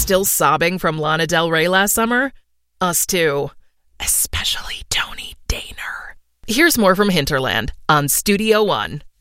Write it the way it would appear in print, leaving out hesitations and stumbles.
Still sobbing from Lana Del Rey last summer? Us too. Especially Tony Daner. Here's more from Hinterland on Studio One.